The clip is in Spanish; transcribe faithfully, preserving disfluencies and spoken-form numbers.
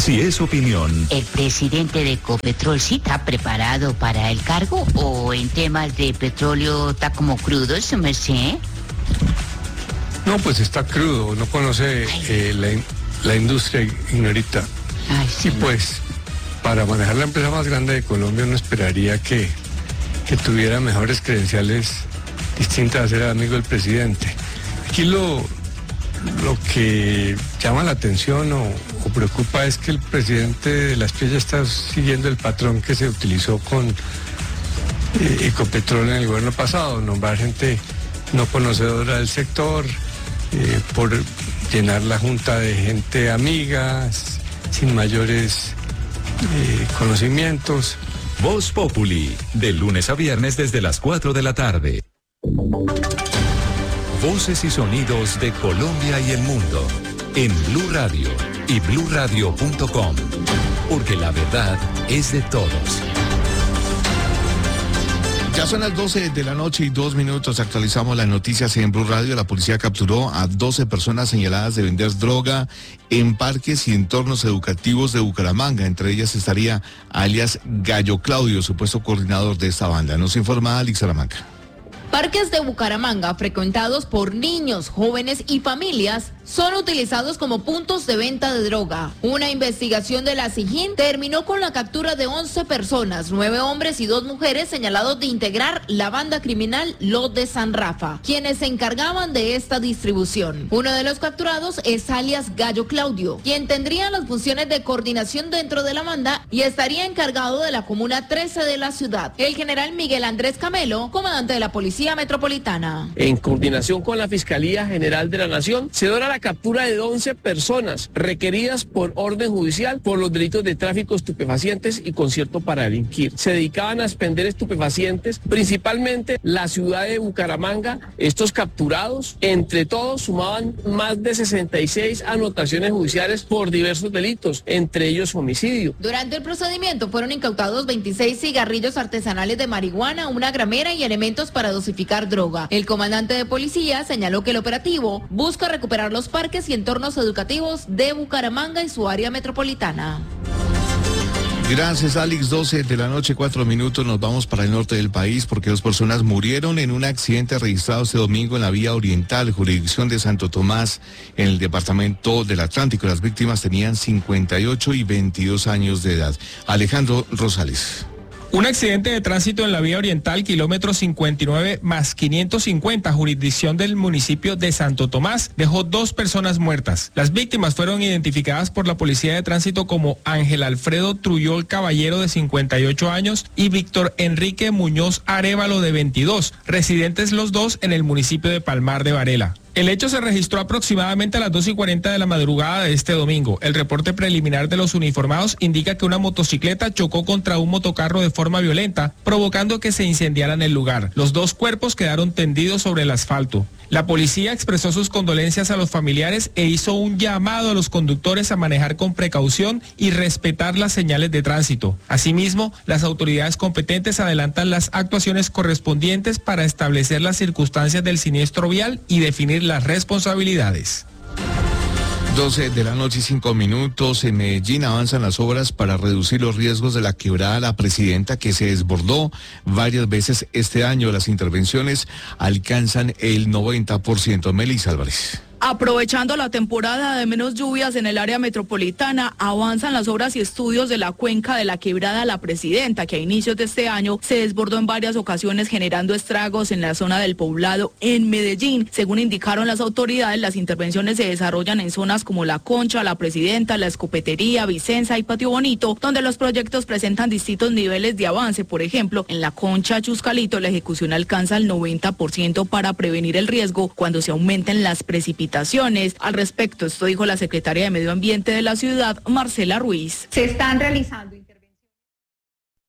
Si es opinión. ¿El presidente de Ecopetrol sí está preparado para el cargo o en temas de petróleo está como crudo, su merced? No, pues está crudo, no conoce eh, la, la industria, ignorita. Ay, sí. Y pues, para manejar la empresa más grande de Colombia, uno esperaría que, que tuviera mejores credenciales distintas a ser amigo del presidente. Aquí lo, lo que llama la atención o, o preocupa es que el presidente de la Espía está siguiendo el patrón que se utilizó con eh, Ecopetrol en el gobierno pasado, nombrar gente no conocedora del sector, eh, por llenar la junta de gente amiga, sin mayores eh, conocimientos. Voz Populi, de lunes a viernes desde las cuatro de la tarde. Voces y sonidos de Colombia y el mundo en Blue Radio y blue radio punto com, porque la verdad es de todos. Ya son las doce de la noche y dos minutos. Actualizamos las noticias en Blue Radio. La policía capturó a doce personas señaladas de vender droga en parques y entornos educativos de Bucaramanga. Entre ellas estaría alias Gallo Claudio, supuesto coordinador de esta banda. Nos informa Alex Salamanca. Parques de Bucaramanga, frecuentados por niños, jóvenes y familias, son utilizados como puntos de venta de droga. Una investigación de la SIJIN terminó con la captura de once personas, nueve hombres y dos mujeres señalados de integrar la banda criminal Los de San Rafa, quienes se encargaban de esta distribución. Uno de los capturados es alias Gallo Claudio, quien tendría las funciones de coordinación dentro de la banda y estaría encargado de la comuna trece de la ciudad. El general Miguel Andrés Camelo, comandante de la Policía Metropolitana. En coordinación con la Fiscalía General de la Nación, se logra la captura de once personas requeridas por orden judicial por los delitos de tráfico de estupefacientes y concierto para delinquir. Se dedicaban a expender estupefacientes, principalmente la ciudad de Bucaramanga. Estos capturados, entre todos, sumaban más de sesenta y seis anotaciones judiciales por diversos delitos, entre ellos homicidio. Durante el procedimiento fueron incautados veintiséis cigarrillos artesanales de marihuana, una gramera y elementos para dosificar droga. El comandante de policía señaló que el operativo busca recuperar los parques y entornos educativos de Bucaramanga y su área metropolitana. Gracias, Alex. doce de la noche, cuatro minutos. Nos vamos para el norte del país porque dos personas murieron en un accidente registrado este domingo en la vía oriental, jurisdicción de Santo Tomás, en el departamento del Atlántico. Las víctimas tenían cincuenta y ocho y veintidós años de edad. Alejandro Rosales. Un accidente de tránsito en la vía oriental, kilómetro cincuenta y nueve más quinientos cincuenta, jurisdicción del municipio de Santo Tomás, dejó dos personas muertas. Las víctimas fueron identificadas por la Policía de Tránsito como Ángel Alfredo Truyol Caballero, de cincuenta y ocho años, y Víctor Enrique Muñoz Arévalo, de veintidós, residentes los dos en el municipio de Palmar de Varela. El hecho se registró aproximadamente a las dos y cuarenta de la madrugada de este domingo. El reporte preliminar de los uniformados indica que una motocicleta chocó contra un motocarro de forma violenta, provocando que se incendiara en el lugar. Los dos cuerpos quedaron tendidos sobre el asfalto. La policía expresó sus condolencias a los familiares e hizo un llamado a los conductores a manejar con precaución y respetar las señales de tránsito. Asimismo, las autoridades competentes adelantan las actuaciones correspondientes para establecer las circunstancias del siniestro vial y definir las responsabilidades. doce de la noche y cinco minutos. En Medellín avanzan las obras para reducir los riesgos de la quebrada La Presidenta, que se desbordó varias veces este año. Las intervenciones alcanzan el noventa por ciento. Melissa Álvarez. Aprovechando la temporada de menos lluvias en el área metropolitana, avanzan las obras y estudios de la cuenca de la quebrada La Presidenta, que a inicios de este año se desbordó en varias ocasiones, generando estragos en la zona del Poblado en Medellín. Según indicaron las autoridades, las intervenciones se desarrollan en zonas como La Concha, La Presidenta, La Escopetería, Vicenza y Patio Bonito, donde los proyectos presentan distintos niveles de avance. Por ejemplo, en La Concha, Chuscalito, la ejecución alcanza el noventa por ciento para prevenir el riesgo cuando se aumenten las precipitaciones. Al respecto, esto dijo la secretaria de Medio Ambiente de la ciudad, Marcela Ruiz. Se están realizando